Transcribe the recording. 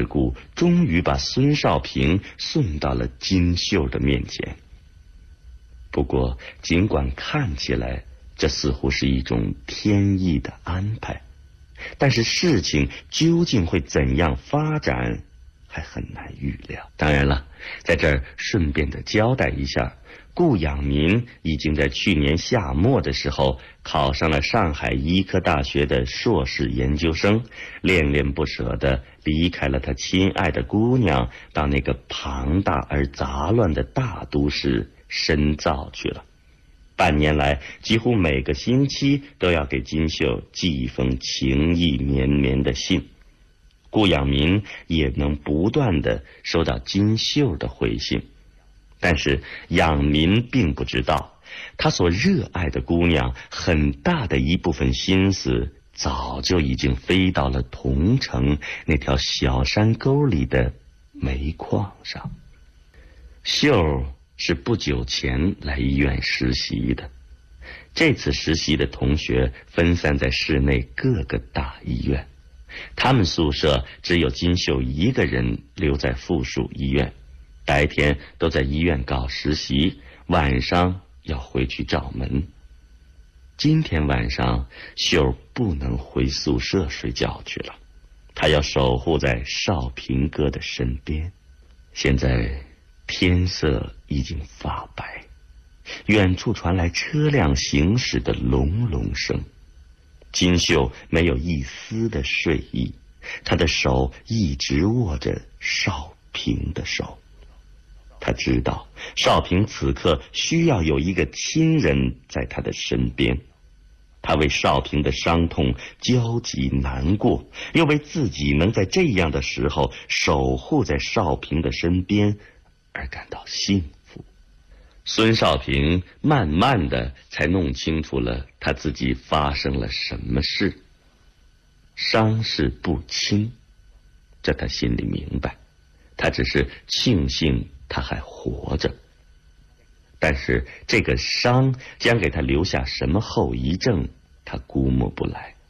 故终于把孙少平送到了金秀的面前。不过，尽管看起来这似乎是一种天意的安排，但是事情究竟会怎样发展，还很难预料。当然了，在这儿顺便的交代一下，顾养民已经在去年夏末的时候考上了上海医科大学的硕士研究生，恋恋不舍地离开了他亲爱的姑娘，到那个庞大而杂乱的大都市深造去了。半年来，几乎每个星期都要给金秀寄一封情意绵绵的信。顾养民也能不断地收到金秀的回信，但是养民并不知道，他所热爱的姑娘很大的一部分心思早就已经飞到了桐城那条小山沟里的煤矿上。秀是不久前来医院实习的，这次实习的同学分散在市内各个大医院，他们宿舍只有金秀一个人留在附属医院，白天都在医院搞实习，晚上要回去找门。今天晚上秀不能回宿舍睡觉去了，他要守护在少平哥的身边。现在天色已经发白，远处传来车辆行驶的隆隆声。金秀没有一丝的睡意，他的手一直握着少平的手。他知道少平此刻需要有一个亲人在他的身边，他为少平的伤痛焦急难过，又为自己能在这样的时候守护在少平的身边而感到幸福。孙少平慢慢的才弄清楚了他自己发生了什么事，伤势不轻，这他心里明白，他只是庆幸他还活着。但是这个伤将给他留下什么后遗症，他估摸不来。